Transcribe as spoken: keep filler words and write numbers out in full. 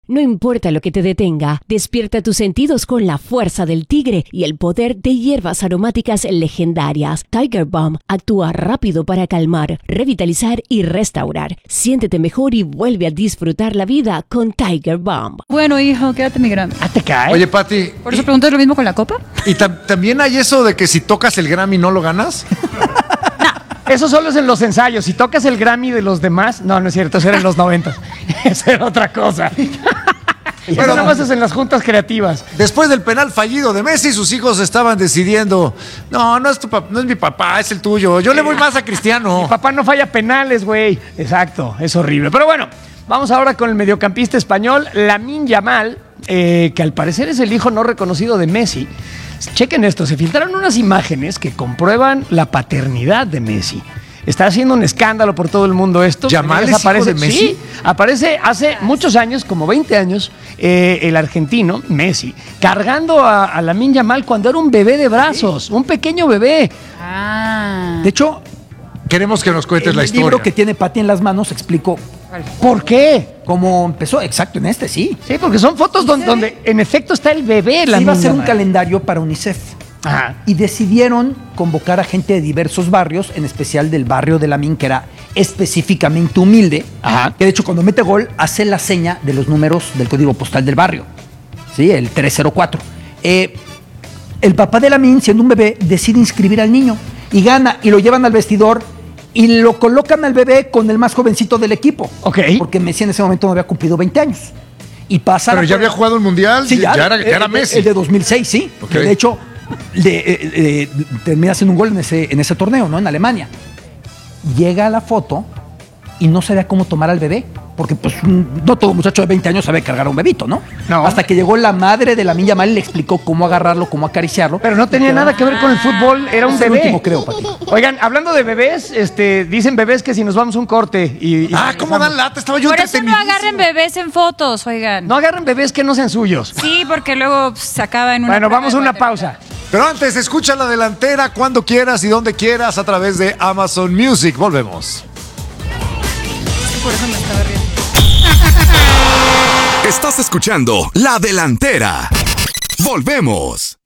No importa lo que te detenga, despierta tus sentidos con la fuerza del tigre y el poder de hierbas aromáticas legendarias. Tiger Balm actúa rápido para calmar, revitalizar y restaurar. Siéntete mejor y vuelve a disfrutar la vida con Tiger Balm. Bueno, hijo, quédate mi Grammy. Ah, te cae. Oye, Pati. ¿Por eso preguntas lo mismo con la copa? ¿Y tam- también hay eso de que si tocas el Grammy no lo ganas? Eso solo es en los ensayos. Si tocas el Grammy de los demás, no, no es cierto, eso era en los noventas. Eso era otra cosa. Eso nada más es en las juntas creativas. Después del penal fallido de Messi, sus hijos estaban decidiendo, no, no es, tu pap- no es mi papá, es el tuyo. Yo le voy más a Cristiano. Mi papá no falla penales, güey. Exacto, es horrible. Pero bueno, vamos ahora con el mediocampista español, Lamine Yamal, eh, que al parecer es el hijo no reconocido de Messi. Chequen esto, se filtraron unas imágenes que comprueban la paternidad de Messi. Está haciendo un escándalo por todo el mundo esto. ¿Yamal es hijo aparece, de Messi? Sí, aparece hace muchos años, como veinte años, eh, el argentino, Messi, cargando a, a Lamine Yamal cuando era un bebé de brazos, ¿Sí? un pequeño bebé. Ah. De hecho, Queremos que nos cuentes el la libro historia. que tiene Pati en las manos explico ¿Por qué? cómo empezó. Exacto, en este sí. Sí, porque son fotos donde, donde en efecto está el bebé. Se Lamine iba a hacer un Yamal. calendario para UNICEF. Ajá. Y decidieron convocar a gente de diversos barrios, en especial del barrio de Lamine, que era específicamente humilde. Ajá. Que de hecho, cuando mete gol, hace la seña de los números del código postal del barrio. Sí, el tres cero cuatro. Eh, el papá de Lamine, siendo un bebé, decide inscribir al niño y gana, y lo llevan al vestidor y lo colocan al bebé con el más jovencito del equipo. Ok. Porque Messi en ese momento no había cumplido veinte años. Y pasa Pero la ya prueba. había jugado el Mundial, Sí, ya, ya, era, ya era el- Messi. El de dos mil seis, sí. Ok. De hecho, le, eh, eh, termina haciendo un gol en ese, en ese torneo, ¿no? En Alemania. Llega la foto y no sabía cómo tomar al bebé. Porque, pues, no todo muchacho de veinte años sabe cargar a un bebito, ¿no? No. Hasta que llegó la madre de Lamine Yamal y le explicó cómo agarrarlo, cómo acariciarlo. Pero no tenía nada que ver con el fútbol, era un Es el bebé. último, creo, Pati. Oigan, hablando de bebés, este, dicen bebés que si nos vamos a un corte y... y Ah, ¿cómo dan lata? Estaba yo Por eso no entretenidísimo. agarren bebés en fotos, oigan. No agarren bebés que no sean suyos. Sí, porque luego pues, se acaba en una. Bueno, prueba vamos a de una paternidad. pausa. Pero antes, escucha la delantera cuando quieras y donde quieras a través de Amazon Music. Volvemos. Por eso me estaba riendo. Estás escuchando La Delantera. Volvemos.